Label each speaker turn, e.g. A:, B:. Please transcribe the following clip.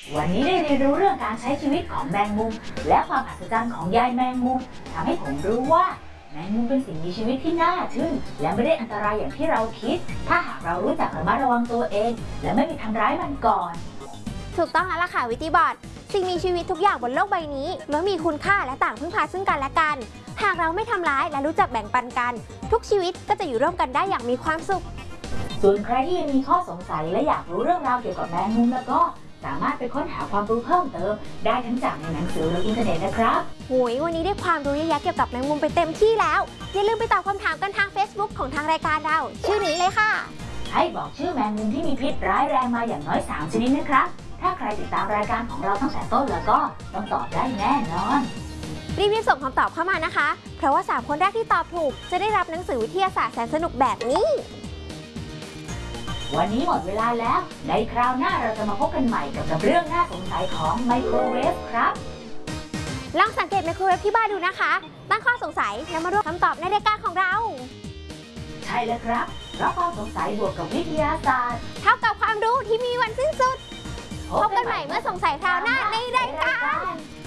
A: วันนี้ได้เรียนรู้เรื่องการใช้ชีวิตของแมงมุมและความอัศจรรย์ของยายแมงมุมทำให้ผมรู้ว่าแมงมุมเป็นสิ่งมีชีวิตที่น่าทึ่งและไม่ได้อันตรายอย่างที่เราคิดถ้าหากเรารู้จักระมัดระวังตัวเองและไม่ไปทำร้ายมันก่อน
B: ถูกต้องแล้วล่ะค่ะวิติบอทสิ่งมีชีวิตทุกอย่างบนโลกใบนี้ล้วนมีคุณค่าและต่างพึ่งพาซึ่งกันและกันหากเราไม่ทำร้ายและรู้จักแบ่งปันกันทุกชีวิตก็จะอยู่ร่วมกันได้อย่างมีความสุข
A: ส่วนใครที่ยังมีข้อสงสัยและอยากรู้เรื่องราวเกี่ยวกับแมงมุมแล้วก็สามารถไปค้นหาความรู้เพิ่มเติมได้ทั้งจากในหนังสือหรืออินเทอร์เน็ตนะครับ
B: วันนี้ได้ความรู้เยอะแยะเกี่ยวกับแมงมุมไปเต็มที่แล้วอย่าลืมไปตอบคำถามกันทาง Facebook ของทางรายการเราชื่อนี้เลยค่ะ
A: ให้บอกชื่อแมงมุมที่มีพิษร้ายแรงมาอย่างน้อย3ชนิดนะครับถ้าใครติดตามรายการของเราตั้งแต่ต้นแล้วก็ต้องตอบได้แน่นอน
B: รีบส่งคำตอบเข้ามานะคะเพราะว่า3คนแรกที่ตอบถูกจะได้รับหนังสือวิทยาศาสตร์แสนสนุกแบบนี้
A: วันนี้หมดเวลาแล้วในคราวหน้าเราจะมาพบกันใหม่กับเรื่องน่าสงสัยของไมโครเวฟครับ
B: ลองสังเกตไมโครเวฟที่บ้านดูนะคะตั้งข้อสงสัยแล้วมาร่วมคำตอบในรายการของเรา
A: ใช่แล้วครับเพราะความสงสัยบวกกับวิทยาศาสตร์
B: เท่ากับความรู้ที่มีวันสิ้นสุดพบกันใหม่เมื่อสงสัยคราวหน้าในรายการ